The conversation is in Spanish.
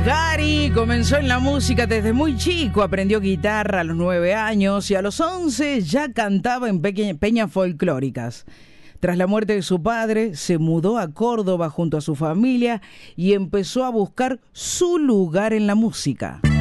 Gary comenzó en la música desde muy chico, aprendió guitarra a los 9 años y a los 11 ya cantaba en peñas folclóricas. Tras la muerte de su padre, se mudó a Córdoba junto a su familia y empezó a buscar su lugar en la música.